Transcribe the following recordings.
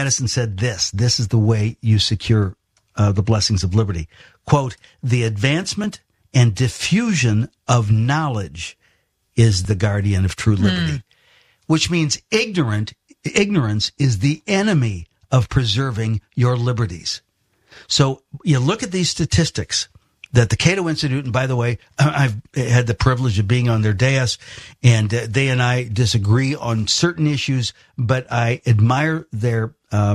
Madison said this is the way you secure the blessings of liberty. Quote, the advancement and diffusion of knowledge is the guardian of true liberty, which means ignorance is the enemy of preserving your liberties. So you look at these statistics that the Cato Institute, and by the way, I've had the privilege of being on their dais, and they and I disagree on certain issues, but I admire their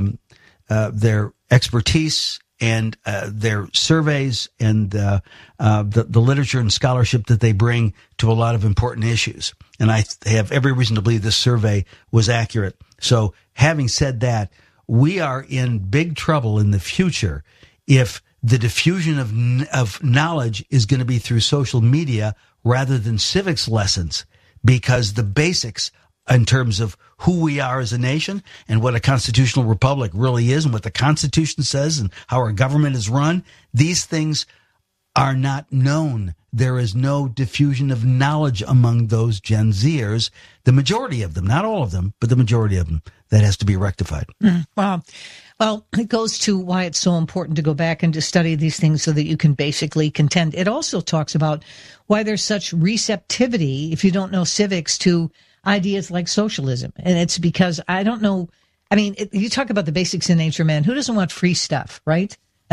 expertise and their surveys and the literature and scholarship that they bring to a lot of important issues. And I have every reason to believe this survey was accurate. So having said that, we are in big trouble in the future if the diffusion of knowledge is going to be through social media rather than civics lessons, because the basics in terms of who we are as a nation and what a constitutional republic really is and what the Constitution says and how our government is run, these things are not known. There is no diffusion of knowledge among those Gen Zers, the majority of them, not all of them, but the majority of them. That has to be rectified. Wow. Well, it goes to why it's so important to go back and to study these things so that you can basically contend. It also talks about why there's such receptivity, if you don't know civics, to ideas like socialism. And it's because I don't know. I mean, you talk about the basics in nature, man. Who doesn't want free stuff, right?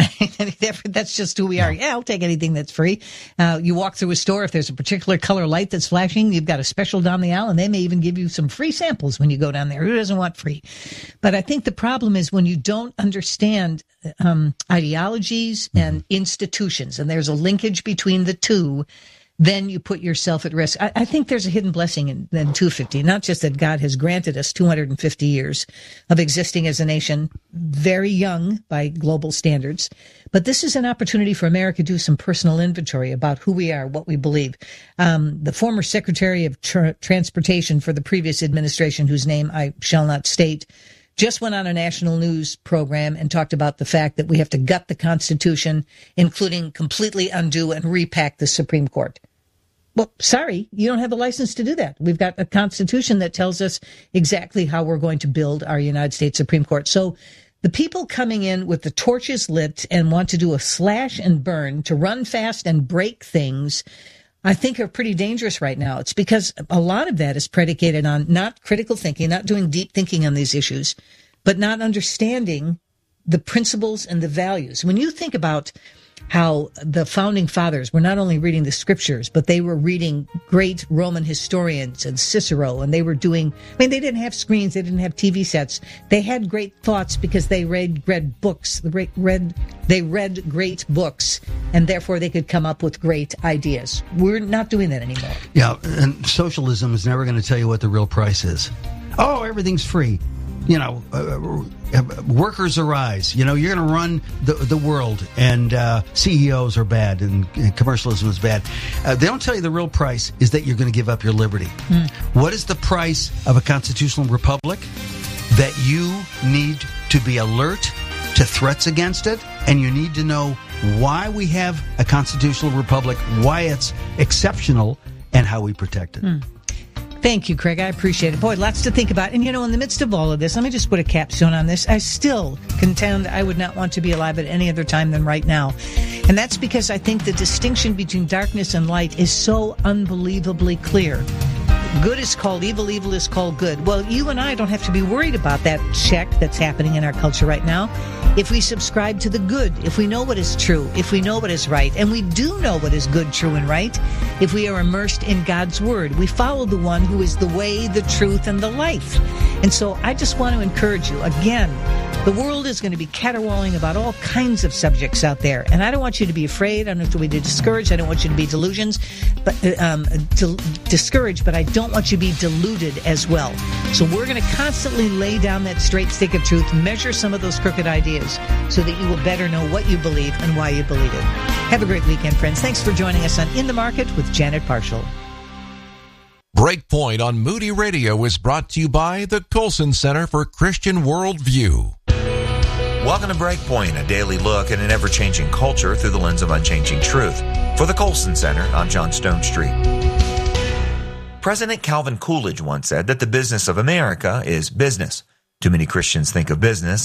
That's just who we are. Yeah, I'll take anything that's free. You walk through a store, if there's a particular color light that's flashing, you've got a special down the aisle, and they may even give you some free samples when you go down there. Who doesn't want free? But I think the problem is when you don't understand ideologies and institutions, and there's a linkage between the two, then you put yourself at risk. I think there's a hidden blessing in 250, not just that God has granted us 250 years of existing as a nation, very young by global standards, but this is an opportunity for America to do some personal inventory about who we are, what we believe. The former Secretary of Transportation for the previous administration, whose name I shall not state, just went on a national news program and talked about the fact that we have to gut the Constitution, including completely undo and repack the Supreme Court. Well, sorry, you don't have the license to do that. We've got a Constitution that tells us exactly how we're going to build our United States Supreme Court. So the people coming in with the torches lit and want to do a slash and burn, to run fast and break things, I think are pretty dangerous right now. It's because a lot of that is predicated on not critical thinking, not doing deep thinking on these issues, but not understanding the principles and the values. When you think about how the founding fathers were not only reading the scriptures, but they were reading great Roman historians and Cicero, and they were doing, they didn't have screens, they didn't have TV sets. They had great thoughts because they read books, they read great books, and therefore they could come up with great ideas. We're not doing that anymore. Yeah, and socialism is never going to tell you what the real price is. Oh, everything's free. Workers arise. You're going to run the world, and CEOs are bad, and commercialism is bad. They don't tell you the real price is that you're going to give up your liberty. What is the price of a constitutional republic? That you need to be alert to threats against it, and you need to know why we have a constitutional republic, why it's exceptional, and how we protect it. Thank you, Craig. I appreciate it. Boy, lots to think about. And, in the midst of all of this, let me just put a capstone on this. I still contend I would not want to be alive at any other time than right now. And that's because I think the distinction between darkness and light is so unbelievably clear. Good is called evil, evil is called good. Well, you and I don't have to be worried about that check that's happening in our culture right now. If we subscribe to the good, if we know what is true, if we know what is right, and we do know what is good, true, and right, if we are immersed in God's word, we follow the one who is the way, the truth, and the life. And so I just want to encourage you, again, the world is going to be caterwauling about all kinds of subjects out there. And I don't want you to be afraid. I don't want you to be discouraged. I don't want you to be discouraged, but I don't want you to be deluded as well. So we're going to constantly lay down that straight stick of truth, measure some of those crooked ideas so that you will better know what you believe and why you believe it. Have a great weekend, friends. Thanks for joining us on In the Market with Janet Parshall. Breakpoint on Moody Radio is brought to you by the Colson Center for Christian Worldview. Welcome to Breakpoint, a daily look at an ever-changing culture through the lens of unchanging truth. For the Colson Center, I'm John Stone Street. President Calvin Coolidge once said that the business of America is business. Too many Christians think of business